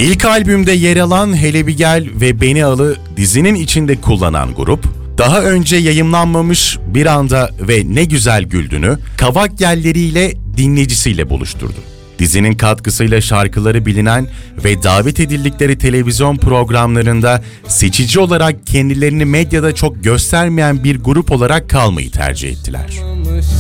İlk albümde yer alan Hele Bir Gel ve Beni Al'ı dizinin içinde kullanan grup, daha önce yayımlanmamış Bir Anda ve Ne Güzel Güldün'ü Kavak Yelleriyle dinleyicisiyle buluşturdu. Dizinin katkısıyla şarkıları bilinen ve davet edildikleri televizyon programlarında seçici olarak kendilerini medyada çok göstermeyen bir grup olarak kalmayı tercih ettiler.